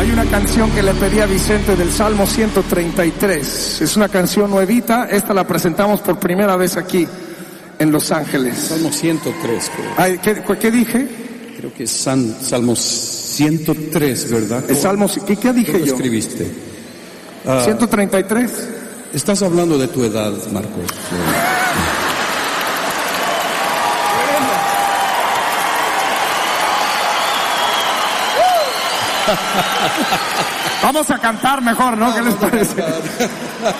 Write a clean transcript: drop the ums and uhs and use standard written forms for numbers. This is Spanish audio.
Hay una canción que le pedí a Vicente del Salmo 133. Es una canción nuevita. Esta la presentamos por primera vez aquí en Los Ángeles. Salmo 103, creo. Ay, ¿qué dije? Creo que es Salmo 103, ¿verdad? El Salmo, ¿qué dije ¿Cómo yo? escribiste? 133. Estás hablando de tu edad, Marcos. Vamos a cantar mejor, ¿no? ¿Qué les parece?